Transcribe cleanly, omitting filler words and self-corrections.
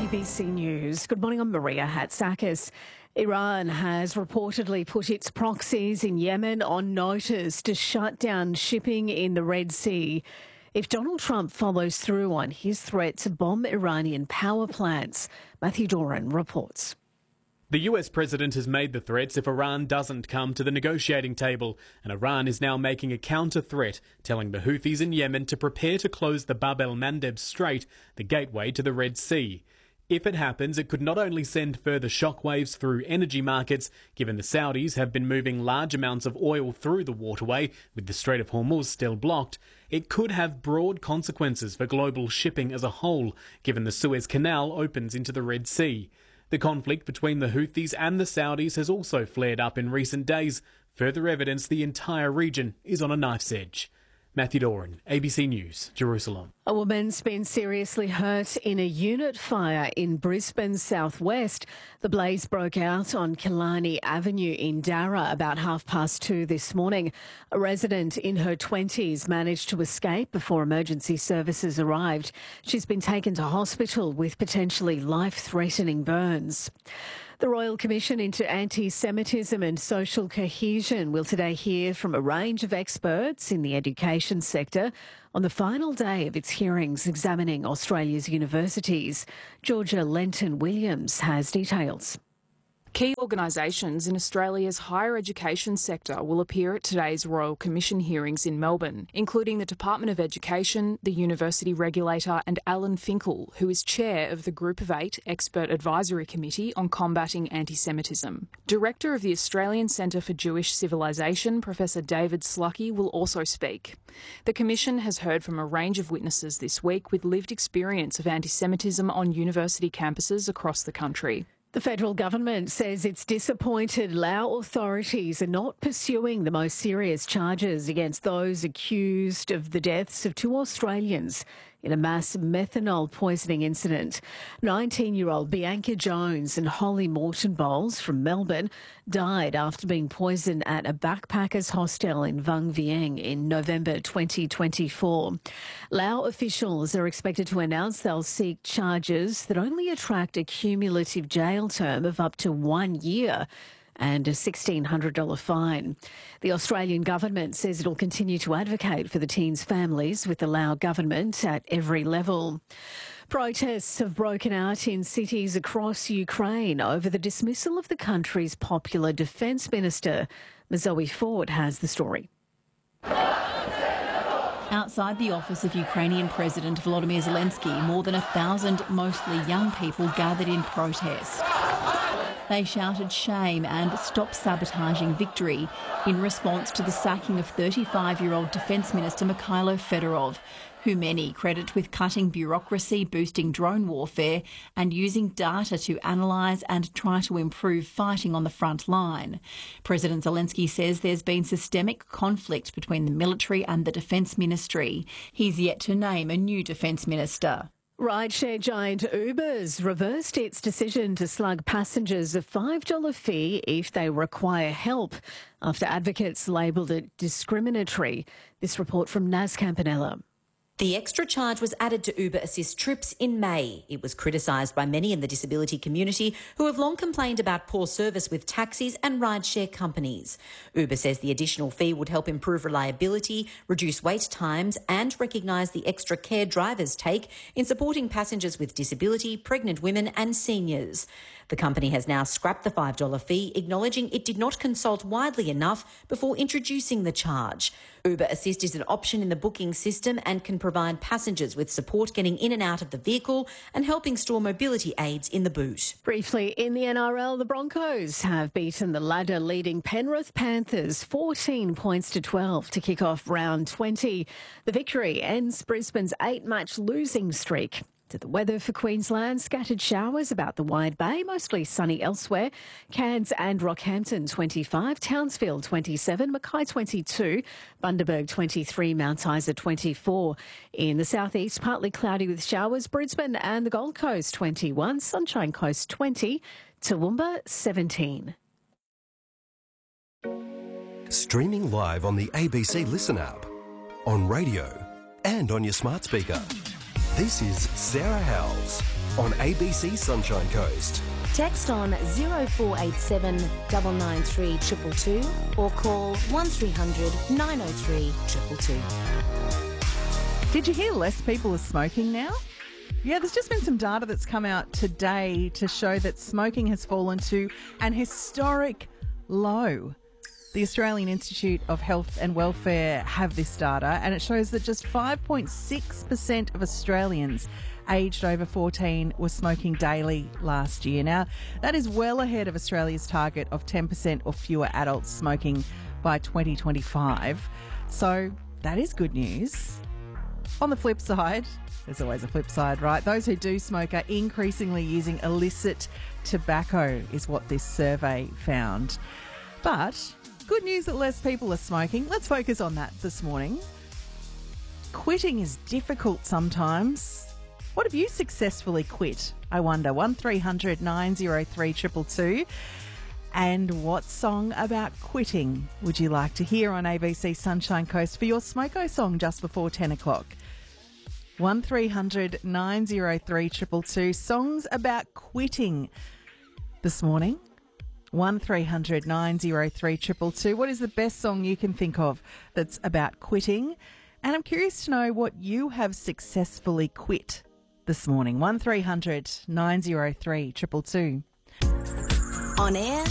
ABC News. Good morning, I'm Maria Hatzakis. Iran has reportedly put its proxies in Yemen on notice to shut down shipping in the Red Sea if Donald Trump follows through on his threat to bomb Iranian power plants. Matthew Doran reports. The US president has made the threats if Iran doesn't come to the negotiating table, and Iran is now making a counter-threat, telling the Houthis in Yemen to prepare to close the Bab el-Mandeb Strait, the gateway to the Red Sea. If it happens, it could not only send further shockwaves through energy markets, given the Saudis have been moving large amounts of oil through the waterway, with the Strait of Hormuz still blocked, it could have broad consequences for global shipping as a whole, given the Suez Canal opens into the Red Sea. The conflict between the Houthis and the Saudis has also flared up in recent days, further evidence the entire region is on a knife's edge. Matthew Doran, ABC News, Jerusalem. A woman's been seriously hurt in a unit fire in Brisbane's southwest. The blaze broke out on Killarney Avenue in Darra about 2:30 this morning. A resident in her 20s managed to escape before emergency services arrived. She's been taken to hospital with potentially life-threatening burns. The Royal Commission into Anti-Semitism and Social Cohesion will today hear from a range of experts in the education sector on the final day of its hearings examining Australia's universities. Georgia Lenton-Williams has details. Key organisations in Australia's higher education sector will appear at today's Royal Commission hearings in Melbourne, including the Department of Education, the University Regulator and Alan Finkel, who is chair of the Group of 8 Expert Advisory Committee on Combating Anti-Semitism. Director of the Australian Centre for Jewish Civilisation, Professor David Slucky, will also speak. The Commission has heard from a range of witnesses this week with lived experience of anti-Semitism on university campuses across the country. The federal government says it's disappointed Lao authorities are not pursuing the most serious charges against those accused of the deaths of 2 Australians in a mass methanol poisoning incident. 19-year-old Bianca Jones and Holly Morton Bowles from Melbourne died after being poisoned at a backpackers hostel in Vung Vieng in November 2024. Lao officials are expected to announce they'll seek charges that only attract a cumulative jail term of up to 1 year and a $1,600 fine. The Australian government says it'll continue to advocate for the teens' families with the Lao government at every level. Protests have broken out in cities across Ukraine over the dismissal of the country's popular defence minister. Zoe Ford has the story. Outside the office of Ukrainian President Volodymyr Zelensky, more than 1,000 mostly young people gathered in protest. They shouted shame and stop sabotaging victory in response to the sacking of 35-year-old Defence Minister Mikhailo Fedorov, who many credit with cutting bureaucracy, boosting drone warfare and using data to analyse and try to improve fighting on the front line. President Zelensky says there's been systemic conflict between the military and the Defence Ministry. He's yet to name a new Defence Minister. Rideshare giant Uber's reversed its decision to slug passengers a $5 fee if they require help after advocates labelled it discriminatory. This report from Naz Campanella. The extra charge was added to Uber Assist trips in May. It was criticised by many in the disability community who have long complained about poor service with taxis and rideshare companies. Uber says the additional fee would help improve reliability, reduce wait times and recognise the extra care drivers take in supporting passengers with disability, pregnant women and seniors. The company has now scrapped the $5 fee, acknowledging it did not consult widely enough before introducing the charge. Uber Assist is an option in the booking system and can provide passengers with support getting in and out of the vehicle and helping store mobility aids in the boot. Briefly, in the NRL, the Broncos have beaten the ladder-leading Penrith Panthers 14 points to 12 to kick off round 20. The victory ends Brisbane's 8-match losing streak. To the weather for Queensland, scattered showers about the Wide Bay, mostly sunny elsewhere. Cairns and Rockhampton 25, Townsville 27, Mackay 22, Bundaberg 23, Mount Isa 24. In the southeast, partly cloudy with showers, Brisbane and the Gold Coast 21, Sunshine Coast 20, Toowoomba 17. Streaming live on the ABC Listen app, on radio and on your smart speaker. This is Sarah Howells. on ABC Sunshine Coast. Text on 0487 993 222 or call 1300 903 222. Did you hear less people are smoking now? Yeah, there's just been some data that's come out today to show that smoking has fallen to an historic low. The Australian Institute of Health and Welfare have this data, and it shows that just 5.6% of Australians aged over 14 were smoking daily last year. Now, that is well ahead of Australia's target of 10% or fewer adults smoking by 2025. So that is good news. On the flip side, there's always a flip side, right? Those who do smoke are increasingly using illicit tobacco, is what this survey found. But good news that less people are smoking. Let's focus on that this morning. Quitting is difficult sometimes. What have you successfully quit? I wonder. 1300 903 222. And what song about quitting would you like to hear on ABC Sunshine Coast for your Smoko song just before 10 o'clock? 1300 903 222. Songs about quitting this morning. 1300 903 222. What is the best song you can think of that's about quitting? And I'm curious to know what you have successfully quit this morning. 1300 903 222. On air,